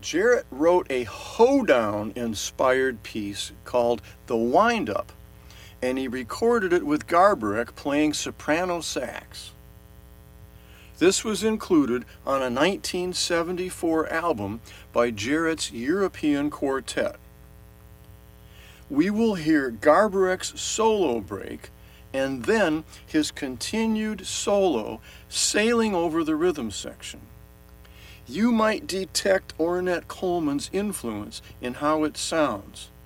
Jarrett wrote a hoedown-inspired piece called The Wind-Up, and he recorded it with Garbarek playing soprano sax. This was included on a 1974 album by Jarrett's European Quartet. We will hear Garbarek's solo break and then his continued solo sailing over the rhythm section. You might detect Ornette Coleman's influence in how it sounds.